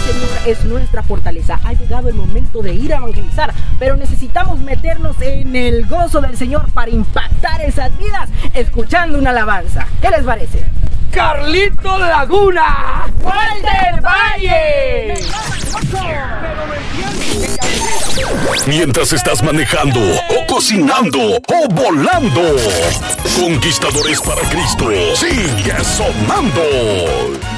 Señor es nuestra fortaleza. Ha llegado el momento de ir a evangelizar, pero necesitamos meternos en el gozo del Señor para impactar esas vidas escuchando una alabanza. ¿Qué les parece? ¡Carlito Laguna! ¡Walter Valle! Mientras estás manejando, o cocinando, o volando, Conquistadores para Cristo sigue sonando.